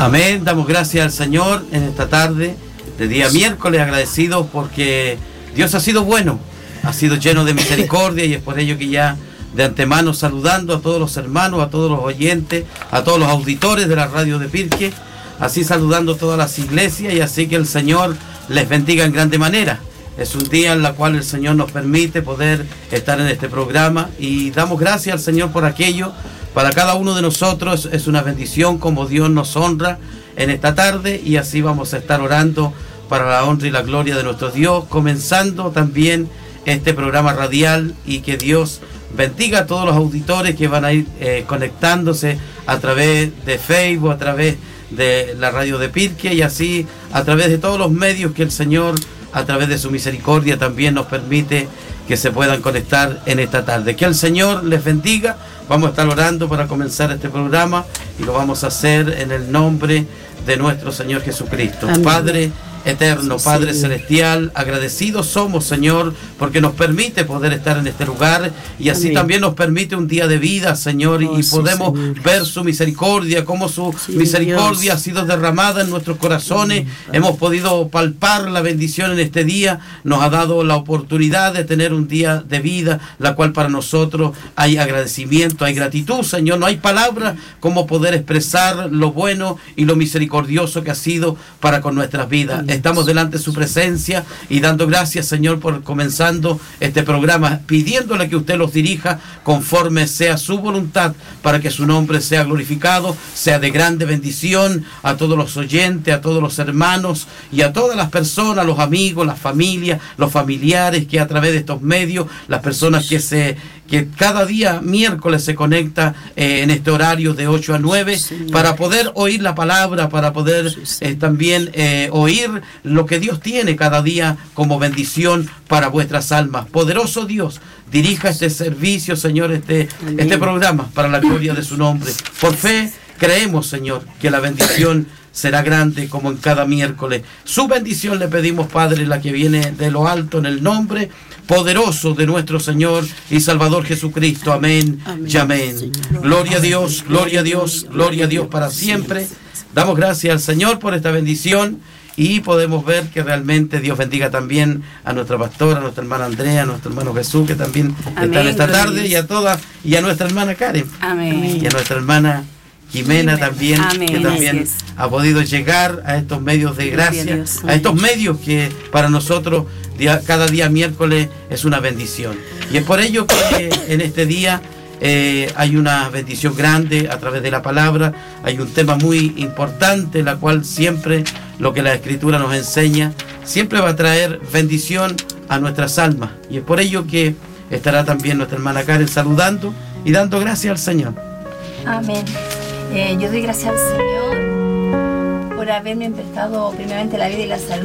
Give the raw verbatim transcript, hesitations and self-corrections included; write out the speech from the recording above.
Amén, damos gracias al Señor en esta tarde, de día miércoles, agradecidos porque Dios ha sido bueno, ha sido lleno de misericordia, y es por ello que ya de antemano saludando a todos los hermanos, a todos los oyentes, a todos los auditores de la radio de Pirque, así saludando a todas las iglesias, y así que el Señor les bendiga en grande manera. Es un día en el cual el Señor nos permite poder estar en este programa, y damos gracias al Señor por aquello. Para cada uno de nosotros es una bendición como Dios nos honra en esta tarde, y así vamos a estar orando para la honra y la gloria de nuestro Dios, comenzando también este programa radial, y que Dios bendiga a todos los auditores que van a ir eh, conectándose a través de Facebook, a través de la radio de Pirque, y así a través de todos los medios que el Señor, a través de su misericordia, también nos permite que se puedan conectar en esta tarde. Que el Señor les bendiga. Vamos a estar orando para comenzar este programa, y lo vamos a hacer en el nombre de nuestro Señor Jesucristo. Amén. Padre eterno, Padre sí. celestial, agradecidos somos, Señor, porque nos permite poder estar en este lugar, y así Amén. También nos permite un día de vida, Señor, oh, y podemos sí, ver su misericordia, cómo su sí, misericordia Dios. Ha sido derramada en nuestros corazones. Amén. Hemos podido palpar la bendición en este día, nos ha dado la oportunidad de tener un día de vida, la cual para nosotros hay agradecimiento, hay gratitud, Señor. No hay palabra como poder expresar lo bueno y lo misericordioso que ha sido para con nuestras vidas. Amén. Estamos delante de su presencia y dando gracias, Señor, por comenzando este programa, pidiéndole que usted los dirija conforme sea su voluntad, para que su nombre sea glorificado, sea de grande bendición a todos los oyentes, a todos los hermanos y a todas las personas, los amigos, las familias, los familiares, que a través de estos medios, las personas que se que cada día miércoles se conecta eh, en este horario de ocho a nueve, sí, para poder oír la palabra, para poder eh, también eh, oír lo que Dios tiene cada día como bendición para vuestras almas. Poderoso Dios, dirija este servicio, Señor, este, este programa para la gloria de su nombre. Por fe creemos, Señor, que la bendición será grande como en cada miércoles. Su bendición le pedimos, Padre, la que viene de lo alto, en el nombre poderoso de nuestro Señor y Salvador Jesucristo. Amén, amén y amén. Señor. Gloria a Dios, gloria a Dios, gloria a Dios para siempre. Damos gracias al Señor por esta bendición, y podemos ver que realmente Dios bendiga también a nuestra pastora, a nuestra hermana Andrea, a nuestro hermano Jesús, que también amén, está en esta tarde, y a todas, y a nuestra hermana Karen, amén, y a nuestra hermana Jimena también, amén, que también gracias. Ha podido llegar a estos medios de gracia, a estos medios que para nosotros día, cada día miércoles es una bendición. Y es por ello que en este día eh, hay una bendición grande a través de la palabra. Hay un tema muy importante, la cual siempre lo que la Escritura nos enseña, siempre va a traer bendición a nuestras almas. Y es por ello que estará también nuestra hermana Karen saludando y dando gracias al Señor. Amén. Eh, yo doy gracias al Señor por haberme prestado primeramente la vida y la salud.